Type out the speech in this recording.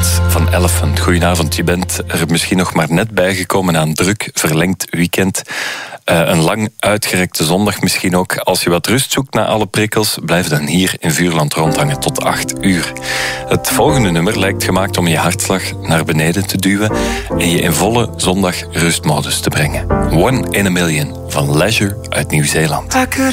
Band van Elephant. Goedenavond, je bent er misschien nog maar net bijgekomen aan een druk, verlengd weekend. Een lang uitgerekte zondag misschien ook. Als je wat rust zoekt na alle prikkels, blijf dan hier in Vuurland rondhangen tot 8 uur. Het volgende nummer lijkt gemaakt om je hartslag naar beneden te duwen en je in volle zondag rustmodus te brengen. One in a Million van Leisure uit Nieuw-Zeeland.